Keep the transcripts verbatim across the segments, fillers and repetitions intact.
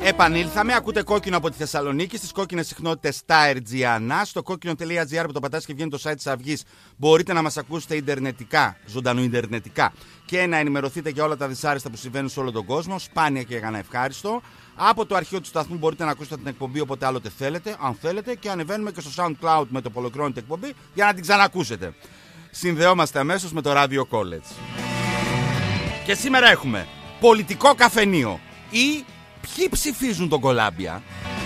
Επανήλθαμε, ακούτε κόκκινο από τη Θεσσαλονίκη, στις κόκκινες συχνότητες στα Αερτζιανά. Στο κόκκινο τελεία τζι άρ που το πατάς και βγαίνει το site της Αυγής, μπορείτε να μας ακούσετε ιντερνετικά, ζωντανού ιντερνετικά, και να ενημερωθείτε για όλα τα δυσάρεστα που συμβαίνουν σε όλο τον κόσμο, σπάνια και ευχάριστο. Από το αρχείο του σταθμού μπορείτε να ακούσετε την εκπομπή όποτε άλλοτε θέλετε, αν θέλετε, και ανεβαίνουμε και στο SoundCloud με το που ολοκληρώνεται εκπομπή για να την ξανακούσετε. Συνδεόμαστε αμέσως με το Radio College. Και σήμερα έχουμε πολιτικό καφενείο ή ποιοι ψηφίζουν τον Κολάμπια.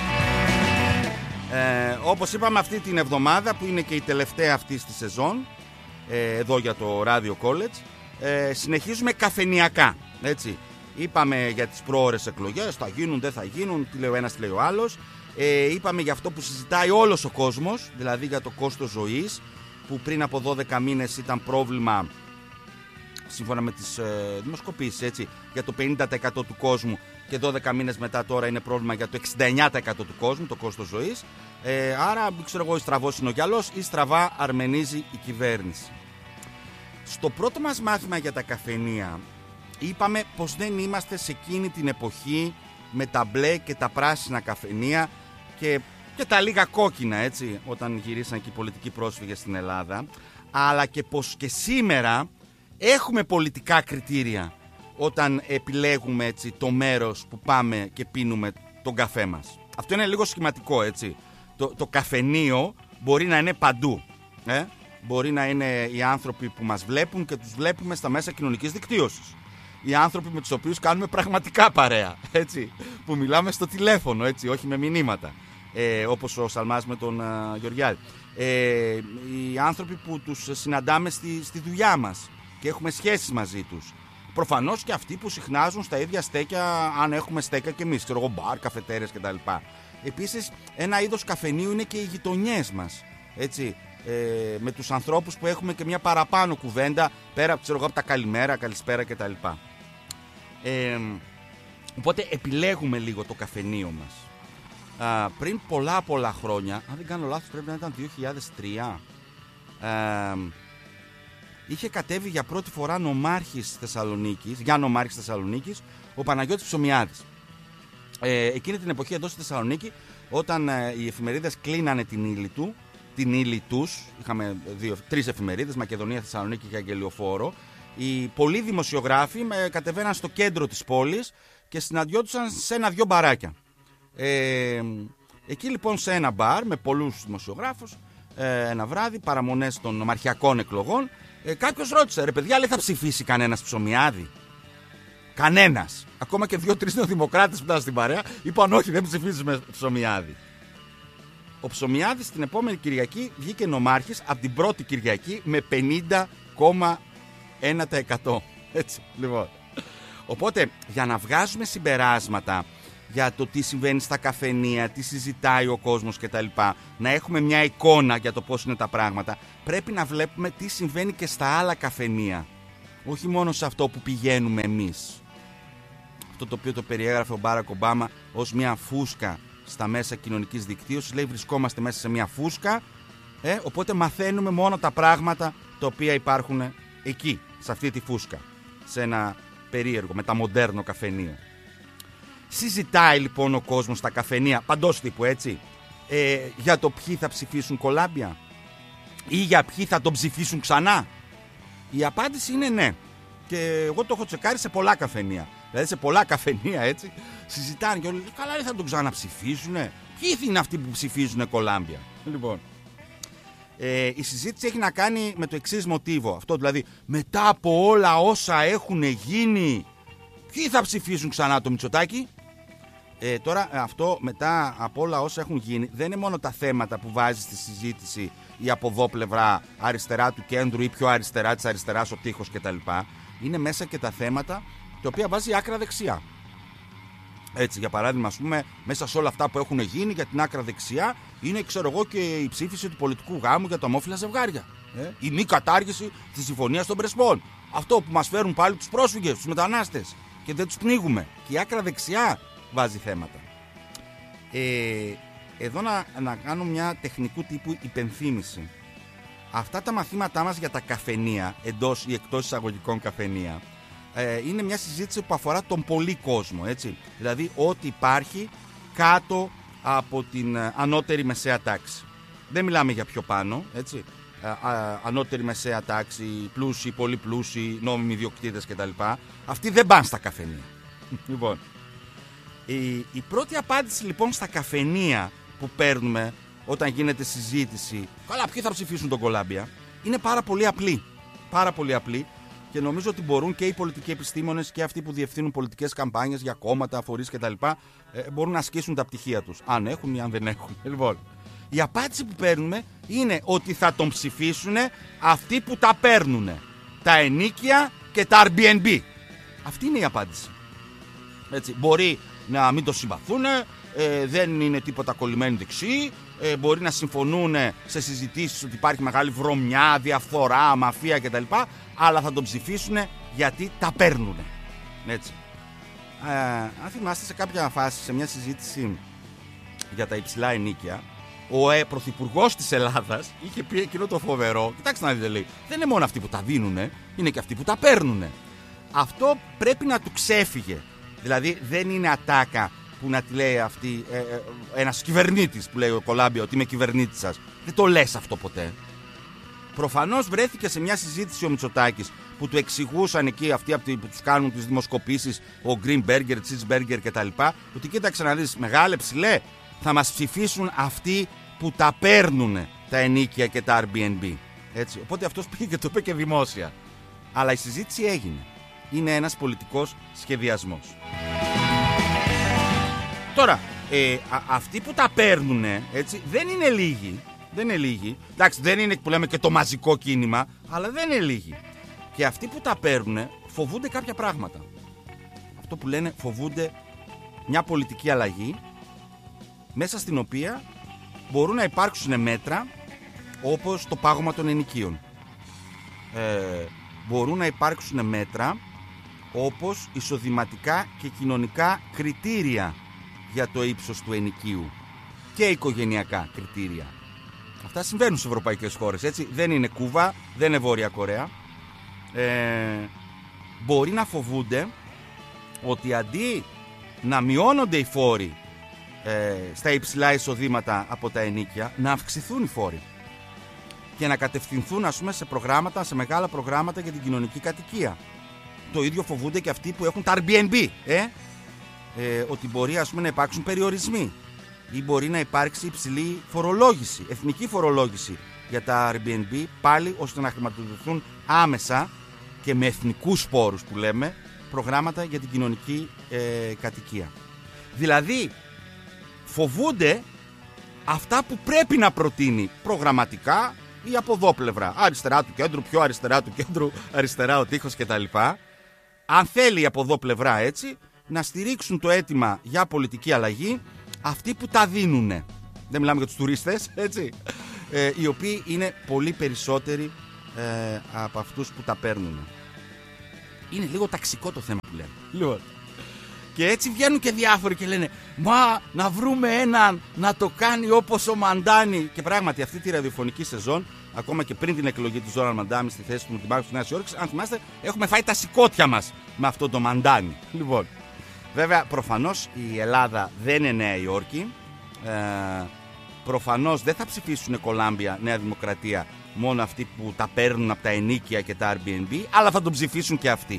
Ε, όπως είπαμε, αυτή την εβδομάδα που είναι και η τελευταία αυτή στη σεζόν, ε, εδώ για το Radio College, ε, συνεχίζουμε καφενιακά, έτσι. Είπαμε για τις προώρες εκλογές, θα γίνουν, δεν θα γίνουν, τι λέει ο ένας, τι λέει ο άλλος. Ε, είπαμε για αυτό που συζητάει όλος ο κόσμος, δηλαδή για το κόστος ζωής, που πριν από δώδεκα μήνες ήταν πρόβλημα, σύμφωνα με τις ε, δημοσκοπήσεις, έτσι, για το πενήντα τοις εκατό του κόσμου, και δώδεκα μήνες μετά τώρα είναι πρόβλημα για το εξήντα εννέα τοις εκατό του κόσμου, το κόστος ζωής. Ε, άρα, ξέρω εγώ, ή στραβός είναι ο γυαλός ή στραβά αρμενίζει η κυβέρνηση. Στο πρώτο μας μάθημα για τα καφενεία, είπαμε πως δεν είμαστε σε εκείνη την εποχή με τα μπλε και τα πράσινα καφενεία και, και τα λίγα κόκκινα, έτσι, όταν γυρίσαν και οι πολιτικοί πρόσφυγες στην Ελλάδα, αλλά και πως και σήμερα έχουμε πολιτικά κριτήρια όταν επιλέγουμε, έτσι, το μέρος που πάμε και πίνουμε τον καφέ μας. Αυτό είναι λίγο σχηματικό, έτσι. Το, το καφενείο μπορεί να είναι παντού. Ε? Μπορεί να είναι οι άνθρωποι που μας βλέπουν και τους βλέπουμε στα μέσα κοινωνικής δικτύωσης. Οι άνθρωποι με τους οποίους κάνουμε πραγματικά παρέα, έτσι. Που μιλάμε στο τηλέφωνο, έτσι, όχι με μηνύματα. Ε, όπως ο Σαλμάς με τον uh, Γεωργιάδη. Ε, οι άνθρωποι που τους συναντάμε στη, στη δουλειά μας και έχουμε σχέσεις μαζί τους. Προφανώς και αυτοί που συχνάζουν στα ίδια στέκια, αν έχουμε στέκια κι εμείς, ξέρω εγώ, μπαρ, καφετέρες κτλ. Επίσης, ένα είδος καφενείου είναι και οι γειτονιές μας, έτσι, ε, με τους ανθρώπους που έχουμε και μια παραπάνω κουβέντα, πέρα, ξέρω εγώ, από τα καλημέρα, καλησπέρα κτλ. Ε, οπότε επιλέγουμε λίγο το καφενείο μας. Α, πριν πολλά πολλά χρόνια, αν δεν κάνω λάθος πρέπει να ήταν δύο χιλιάδες τρία, ε, είχε κατέβει για πρώτη φορά νομάρχης Θεσσαλονίκης, για νομάρχης Θεσσαλονίκης, ο Παναγιώτης Ψωμιάδης. Ε, εκείνη την εποχή εδώ στη Θεσσαλονίκη, όταν ε, οι εφημερίδες κλείνανε την ύλη του, την ύλη τους, είχαμε δύο, τρεις εφημερίδες, Μακεδονία, Θεσσαλονίκη και Αγγελιοφόρο, οι πολλοί δημοσιογράφοι ε, κατεβαίναν στο κέντρο της πόλης και συναντιόντουσαν σε ένα-δυο μπαράκια. Ε, εκεί λοιπόν σε ένα μπαρ με πολλούς δημοσιογράφους, ε, ένα βράδυ, παραμονές των νομαρχιακών εκλογών, Ε, κάποιος ρώτησε, ρε παιδιά, λέει, θα ψηφίσει κανένας Ψωμιάδη? Κανένας. Ακόμα και δύο-τρεις νεοδημοκράτες που ήταν στην παρέα είπαν όχι, δεν ψηφίζουμε Ψωμιάδη. Ο Ψωμιάδης την επόμενη Κυριακή βγήκε νομάρχης από την πρώτη Κυριακή με πενήντα κόμμα ένα τοις εκατό. Έτσι, λοιπόν. Οπότε, για να βγάζουμε συμπεράσματα για το τι συμβαίνει στα καφενεία, τι συζητάει ο κόσμος κτλ. Να έχουμε μια εικόνα για το πώς είναι τα πράγματα. Πρέπει να βλέπουμε τι συμβαίνει και στα άλλα καφενεία. Όχι μόνο σε αυτό που πηγαίνουμε εμείς. Αυτό το οποίο το περιέγραφε ο Μπάρακ Ομπάμα ως μια φούσκα στα μέσα κοινωνικής δικτύωσης. Λέει, βρισκόμαστε μέσα σε μια φούσκα, ε, οπότε μαθαίνουμε μόνο τα πράγματα τα οποία υπάρχουν εκεί, σε αυτή τη φούσκα. Σε ένα περίεργο, μεταμοντέρνο καφενείο. Συζητάει λοιπόν ο κόσμος στα καφενεία, παντός τύπου, έτσι, ε, για το ποιοι θα ψηφίσουν Κολάμπια ή για ποιοι θα τον ψηφίσουν ξανά? Η απάντηση είναι ναι. Και εγώ το έχω τσεκάρει σε πολλά καφενεία. Δηλαδή σε πολλά καφενεία, έτσι, συζητάνε και όλοι, καλά, δεν θα τον ξαναψηφίσουνε? Ποιοι είναι αυτοί που ψηφίζουν Κολάμπια? Λοιπόν, ε, η συζήτηση έχει να κάνει με το εξής μοτίβο. Αυτό δηλαδή, μετά από όλα όσα έχουν γίνει, ποιοι θα ψηφίσουν ξανά το Μητσοτάκη? Ε, τώρα αυτό, μετά από όλα όσα έχουν γίνει, δεν είναι μόνο τα θέματα που βάζει στη συζήτηση η από εδώ πλευρά, αριστερά του κέντρου ή πιο αριστερά της αριστεράς ο τείχος κτλ. Είναι μέσα και τα θέματα τα οποία βάζει η άκρα δεξιά. Έτσι, για παράδειγμα, ας πούμε, μέσα σε όλα αυτά που έχουν γίνει για την άκρα δεξιά είναι, ξέρω εγώ, και η ψήφιση του πολιτικού γάμου για τα ομόφυλα ζευγάρια. Ε? Η μη κατάργηση της συμφωνίας των Πρεσπών. Αυτό που μας φέρουν πάλι τους πρόσφυγες, τους μετανάστες και δεν τους πνίγουμε. Και η άκρα δεξιά βάζει θέματα. Ε, εδώ να, να κάνω μια τεχνικού τύπου υπενθύμηση. Αυτά τα μαθήματά μας για τα καφενεία, εντός ή εκτός εισαγωγικών καφενεία, ε, είναι μια συζήτηση που αφορά τον πολύ κόσμο, έτσι. Δηλαδή ό,τι υπάρχει κάτω από την ε, ανώτερη μεσαία τάξη. Δεν μιλάμε για πιο πάνω, έτσι. Ε, α, ανώτερη μεσαία τάξη, πλούσιοι, πολύ πλούσιοι, νόμιμοι ιδιοκτήτες κτλ. Αυτοί δεν πάνε στα καφενεία. Λοιπόν, η, η πρώτη απάντηση λοιπόν στα καφενεία που παίρνουμε όταν γίνεται συζήτηση, καλά, ποιοι θα ψηφίσουν τον Κολάμπια, είναι πάρα πολύ απλή. Πάρα πολύ απλή και νομίζω ότι μπορούν και οι πολιτικοί επιστήμονες και αυτοί που διευθύνουν πολιτικές καμπάνιες για κόμματα, φορείς κτλ. Ε, μπορούν να ασκήσουν τα πτυχία τους. Αν έχουν ή αν δεν έχουν. Λοιπόν, η απάντηση που παίρνουμε είναι ότι θα τον ψηφίσουν αυτοί που τα παίρνουν. Τα ενοίκια και τα Airbnb. Αυτή είναι η απάντηση. Έτσι, μπορεί να μην το συμπαθούν, ε, δεν είναι τίποτα κολλημένοι δεξιοί, ε, μπορεί να συμφωνούν σε συζητήσεις ότι υπάρχει μεγάλη βρωμιά, διαφθορά, μαφία κτλ. Αλλά θα τον ψηφίσουν γιατί τα παίρνουν. Έτσι. Ε, αν θυμάστε, σε κάποια φάση, σε μια συζήτηση για τα υψηλά ενοίκια, ο ε, πρωθυπουργός της Ελλάδας είχε πει εκείνο το φοβερό. Κοιτάξτε να δείτε, λέει, δεν είναι μόνο αυτοί που τα δίνουν, είναι και αυτοί που τα παίρνουν. Αυτό πρέπει να του ξέφυγε. Δηλαδή δεν είναι ατάκα που να τη λέει αυτή ε, ε, ένας κυβερνήτης που λέει ο Κολάμπια ότι είμαι κυβερνήτης σας. Δεν το λες αυτό ποτέ. Προφανώς βρέθηκε σε μια συζήτηση ο Μητσοτάκης που του εξηγούσαν εκεί αυτοί που τους κάνουν τις δημοσκοπήσεις, ο Greenberger, Cheeseburger κτλ. Ότι κοίταξε να δεις, μεγάλε ψηλέ, θα μας ψηφίσουν αυτοί που τα παίρνουν τα ενοίκια και τα Airbnb. Έτσι. Οπότε αυτός πήγε και το είπε και δημόσια. Αλλά η συζήτηση έγινε. Είναι ένας πολιτικός σχεδιασμός. Τώρα, ε, α, αυτοί που τα παίρνουν, έτσι, δεν είναι λίγοι. Δεν είναι λίγοι. Εντάξει, δεν είναι που λέμε και το μαζικό κίνημα, αλλά δεν είναι λίγοι. Και αυτοί που τα παίρνουν φοβούνται κάποια πράγματα. Αυτό που λένε, φοβούνται μια πολιτική αλλαγή, μέσα στην οποία μπορούν να υπάρξουν μέτρα όπως το πάγωμα των ενοικίων. Ε, μπορούν να υπάρξουν μέτρα όπως εισοδηματικά και κοινωνικά κριτήρια για το ύψος του ενοικίου και οικογενειακά κριτήρια. Αυτά συμβαίνουν σε ευρωπαϊκές χώρες, έτσι. Δεν είναι Κούβα, δεν είναι Βόρεια Κορέα. Ε, μπορεί να φοβούνται ότι αντί να μειώνονται οι φόροι ε, στα υψηλά εισοδήματα από τα ενοίκια, να αυξηθούν οι φόροι και να κατευθυνθούν, ας πούμε, σε προγράμματα, σε μεγάλα προγράμματα για την κοινωνική κατοικία. Το ίδιο φοβούνται και αυτοί που έχουν τα Airbnb, ε? Ε, ότι μπορεί, ας πούμε, να υπάρξουν περιορισμοί ή μπορεί να υπάρξει υψηλή φορολόγηση, εθνική φορολόγηση για τα Airbnb, πάλι ώστε να χρηματοδοτηθούν άμεσα και με εθνικούς πόρους που λέμε προγράμματα για την κοινωνική ε, κατοικία. Δηλαδή φοβούνται αυτά που πρέπει να προτείνει προγραμματικά ή από εδώ πλευρά, αριστερά του κέντρου, πιο αριστερά του κέντρου, αριστερά ο τείχος κτλ. Αν θέλει από εδώ πλευρά, έτσι, να στηρίξουν το αίτημα για πολιτική αλλαγή αυτοί που τα δίνουν. Δεν μιλάμε για τους τουρίστες, έτσι, ε, οι οποίοι είναι πολύ περισσότεροι ε, από αυτούς που τα παίρνουν. Είναι λίγο ταξικό το θέμα που λέμε. Λοιπόν. Και έτσι βγαίνουν και διάφοροι και λένε, μα να βρούμε έναν να το κάνει όπως ο Μαντάνη. Και πράγματι αυτή τη ραδιοφωνική σεζόν, ακόμα και πριν την εκλογή του Ζόραν Μαντάνη στη θέση του Μουλτιμπάκου της Νέας Υόρκης, αν θυμάστε, έχουμε φάει τα σηκώτια μας με αυτό το Μαντάνη. Λοιπόν, βέβαια προφανώς η Ελλάδα δεν είναι Νέα Υόρκη. Ε, προφανώς δεν θα ψηφίσουν Κολάμπια, Νέα Δημοκρατία, μόνο αυτοί που τα παίρνουν από τα ενοίκια και τα Airbnb, αλλά θα τον ψηφίσουν και αυτοί.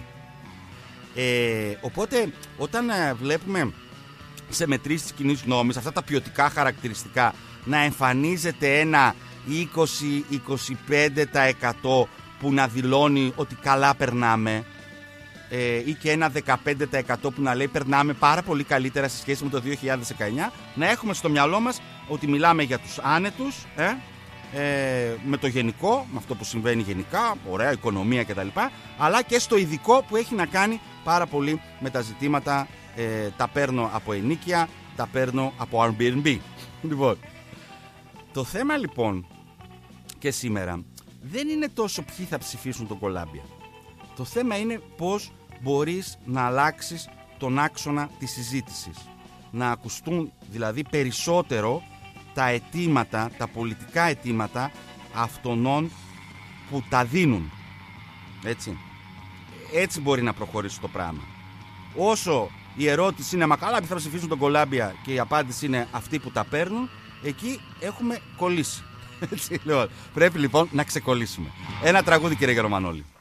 Ε, οπότε όταν ε, βλέπουμε σε μετρήσεις της κοινής γνώμης αυτά τα ποιοτικά χαρακτηριστικά να εμφανίζεται ένα είκοσι με είκοσι πέντε τοις εκατό που να δηλώνει ότι καλά περνάμε, ε, ή και ένα δεκαπέντε τοις εκατό που να λέει περνάμε πάρα πολύ καλύτερα σε σχέση με το δύο χιλιάδες δεκαεννιά, να έχουμε στο μυαλό μας ότι μιλάμε για τους άνετους, ε, ε, με το γενικό, με αυτό που συμβαίνει γενικά, ωραία οικονομία κτλ, αλλά και στο ειδικό που έχει να κάνει πάρα πολύ με τα ζητήματα, ε, τα παίρνω από ενοίκια, τα παίρνω από Airbnb. Λοιπόν, το θέμα λοιπόν και σήμερα δεν είναι τόσο ποιοι θα ψηφίσουν τον Κολάμπια. Το θέμα είναι πώς μπορείς να αλλάξεις τον άξονα της συζήτησης. Να ακουστούν δηλαδή περισσότερο τα αιτήματα, τα πολιτικά αιτήματα αυτών που τα δίνουν. Έτσι. έτσι μπορεί να προχωρήσει το πράγμα. Όσο η ερώτηση είναι, μα καλά, ποιοι θα ψηφίσουν τον Κολάμπια, και η απάντηση είναι αυτοί που τα παίρνουν, εκεί έχουμε κολλήσει. Έτσι, λοιπόν. Πρέπει λοιπόν να ξεκολλήσουμε. Ένα τραγούδι, κύριε Γερομανόλη.